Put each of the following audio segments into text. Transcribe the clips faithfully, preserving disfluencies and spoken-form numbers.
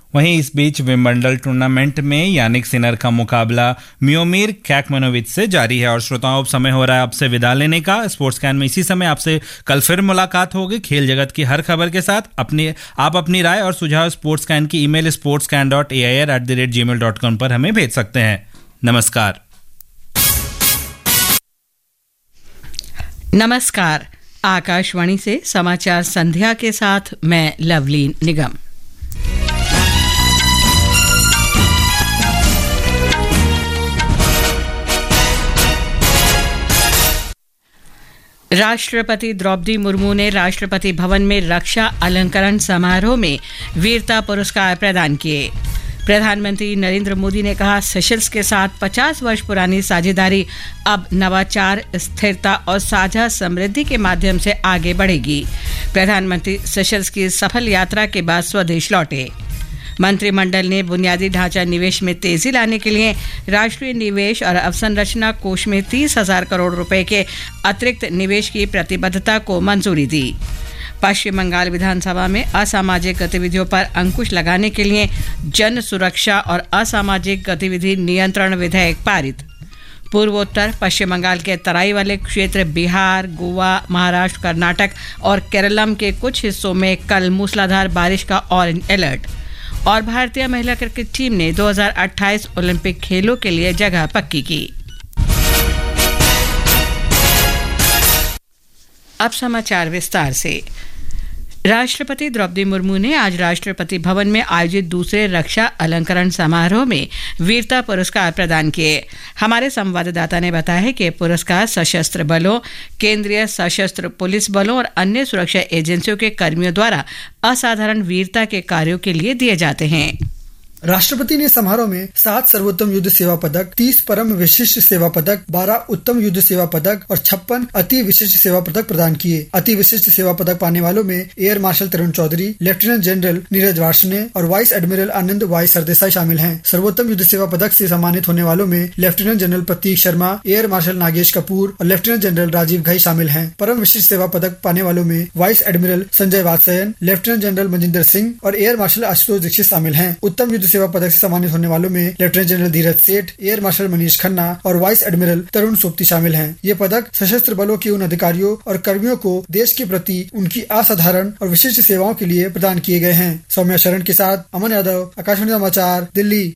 वहीं इस बीच Wimbledon tournament में यानिक सिनर का मुकाबला मियोमिर कैकमनोविच से जारी है। और श्रोताओं, अब समय हो रहा है आपसे विदा लेने का। स्पोर्ट्स कैन में इसी समय आपसे कल फिर मुलाकात होगी खेल जगत की हर खबर के साथ। अपनी आप अपनी राय और सुझाव स्पोर्ट्स कैन की email sports can dot A I R at the rate ji mail dot com पर हमें भेज सकते हैं। नमस्कार। नमस्कार। आकाशवाणी से समाचार संध्या के साथ मैं लवलीन निगम। राष्ट्रपति द्रौपदी मुर्मू ने राष्ट्रपति भवन में रक्षा अलंकरण समारोह में वीरता पुरस्कार प्रदान किए। प्रधानमंत्री नरेंद्र मोदी ने कहा, सेशल्स के साथ पचास वर्ष पुरानी साझेदारी अब नवाचार, स्थिरता और साझा समृद्धि के माध्यम से आगे बढ़ेगी। प्रधानमंत्री सेशल्स की सफल यात्रा के बाद स्वदेश लौटे। मंत्रिमंडल ने बुनियादी ढांचा निवेश में तेजी लाने के लिए राष्ट्रीय निवेश और अवसंरचना कोष में तीस हजार करोड़ रुपए के अतिरिक्त निवेश की प्रतिबद्धता को मंजूरी दी। पश्चिम बंगाल विधानसभा में असामाजिक गतिविधियों पर अंकुश लगाने के लिए जन सुरक्षा और असामाजिक गतिविधि नियंत्रण विधेयक पारित। पूर्वोत्तर पश्चिम बंगाल के तराई वाले क्षेत्र बिहार, गोवा, महाराष्ट्र, कर्नाटक और केरलम के कुछ हिस्सों में कल मूसलाधार बारिश का ऑरेंज अलर्ट। और भारतीय महिला क्रिकेट टीम ने दो हज़ार अट्ठाईस ओलंपिक खेलों के लिए जगह पक्की की। अब समाचार विस्तार से। राष्ट्रपति द्रौपदी मुर्मू ने आज राष्ट्रपति भवन में आयोजित दूसरे रक्षा अलंकरण समारोह में वीरता पुरस्कार प्रदान किए। हमारे संवाददाता ने बताया है कि पुरस्कार सशस्त्र बलों, केंद्रीय सशस्त्र पुलिस बलों और अन्य सुरक्षा एजेंसियों के कर्मियों द्वारा असाधारण वीरता के कार्यों के लिए दिए जाते हैं। राष्ट्रपति ने समारोह में सात सर्वोत्तम युद्ध सेवा पदक, तीस परम विशिष्ट सेवा पदक, बारह उत्तम युद्ध सेवा पदक और छप्पन अति विशिष्ट सेवा पदक प्रदान किए। अति विशिष्ट सेवा पदक पाने वालों में एयर मार्शल तरुण चौधरी, लेफ्टिनेंट जनरल नीरज वार्ष्णे और वाइस एडमिरल आनंद वाई सरदेसाई शामिल हैं। सर्वोत्तम युद्ध सेवा पदक से सम्मानित होने वालों में लेफ्टिनेंट जनरल प्रतीक शर्मा, एयर मार्शल नागेश कपूर और लेफ्टिनेंट जनरल राजीव घई शामिल हैं। परम विशिष्ट सेवा पदक पाने वालों में vice admiral Sanjay Vatsyayan, lieutenant general Manjinder Singh और एयर मार्शल आशुतोष दीक्षित शामिल हैं। उत्तम युद्ध सेवा पदक से सम्मानित होने वालों में लेफ्टिनेंट जनरल धीरज सेठ, एयर मार्शल मनीष खन्ना और वाइस एडमिरल तरुण सोपती शामिल हैं। ये पदक सशस्त्र बलों के उन अधिकारियों और कर्मियों को देश के प्रति उनकी असाधारण और विशिष्ट सेवाओं के लिए प्रदान किए गए हैं। सौम्या शरण के साथ अमन यादव, आकाशवाणी समाचार, दिल्ली।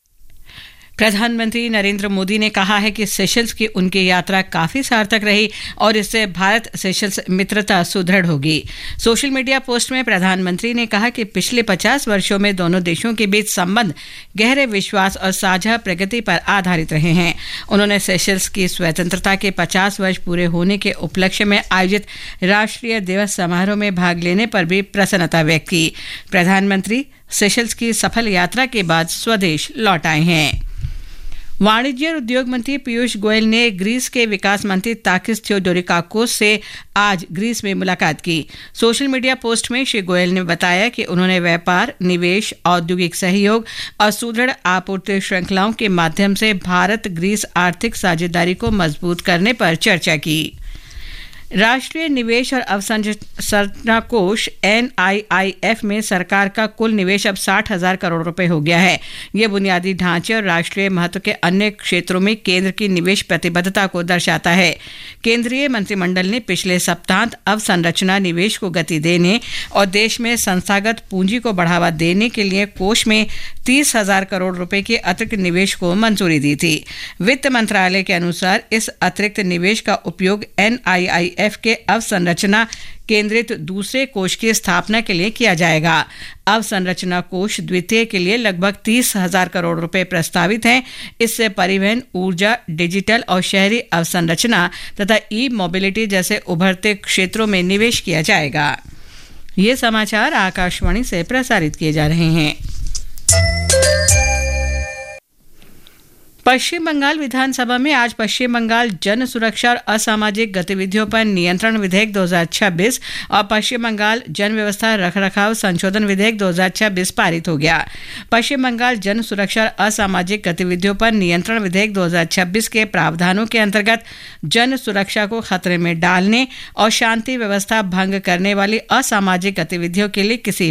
प्रधानमंत्री नरेंद्र मोदी ने कहा है कि सेशल्स की उनकी यात्रा काफी सार्थक रही और इससे भारत सेशल्स मित्रता सुदृढ़ होगी। सोशल मीडिया पोस्ट में प्रधानमंत्री ने कहा कि पिछले पचास वर्षों में दोनों देशों के बीच संबंध गहरे विश्वास और साझा प्रगति पर आधारित रहे हैं। उन्होंने सेशल्स की स्वतंत्रता के पचास वर्ष पूरे होने के उपलक्ष्य में आयोजित राष्ट्रीय दिवस समारोह में भाग लेने पर भी प्रसन्नता व्यक्त की। प्रधानमंत्री सेशल्स की सफल यात्रा के बाद स्वदेश लौट आए हैं। वाणिज्य और उद्योग मंत्री पीयूष गोयल ने ग्रीस के विकास मंत्री ताकिस थियोडोरिकाकोस से आज ग्रीस में मुलाकात की। सोशल मीडिया पोस्ट में श्री गोयल ने बताया कि उन्होंने व्यापार, निवेश, औद्योगिक सहयोग और सुदृढ़ आपूर्ति श्रृंखलाओं के माध्यम से भारत ग्रीस आर्थिक साझेदारी को मजबूत करने पर चर्चा की। राष्ट्रीय निवेश और अवसंरचना कोष एन आई आई एफ में सरकार का कुल निवेश अब साठ हजार करोड़ रुपए हो गया है। यह बुनियादी ढांचे और राष्ट्रीय महत्व के अन्य क्षेत्रों में केंद्र की निवेश प्रतिबद्धता को दर्शाता है। केंद्रीय मंत्रिमंडल ने पिछले सप्ताह अवसंरचना निवेश को गति देने और देश में संस्थागत पूंजी को बढ़ावा देने के लिए कोष में तीस हजार करोड़ रुपए के अतिरिक्त निवेश को मंजूरी दी थी। वित्त मंत्रालय के अनुसार इस अतिरिक्त निवेश का उपयोग एन आई आई एफ के अवसंरचना केंद्रित दूसरे कोष की स्थापना के लिए किया जाएगा। अवसंरचना कोष द्वितीय के लिए लगभग तीस हजार करोड़ रुपए प्रस्तावित हैं। इससे परिवहन, ऊर्जा, डिजिटल और शहरी अवसंरचना तथा ई मोबिलिटी जैसे उभरते क्षेत्रों में निवेश किया जाएगा। ये समाचार आकाशवाणी से प्रसारित किए जा रहे हैं। पश्चिम बंगाल विधानसभा में आज पश्चिम बंगाल जन सुरक्षा और असामाजिक गतिविधियों पर नियंत्रण विधेयक दो हज़ार छब्बीस और पश्चिम बंगाल जन व्यवस्था रखरखाव संशोधन विधेयक दो हज़ार छब्बीस पारित हो गया। पश्चिम बंगाल जन सुरक्षा और असामाजिक गतिविधियों पर नियंत्रण विधेयक दो हज़ार छब्बीस के प्रावधानों के अंतर्गत जन सुरक्षा को खतरे में डालने और शांति व्यवस्था भंग करने वाली असामाजिक गतिविधियों के लिए किसी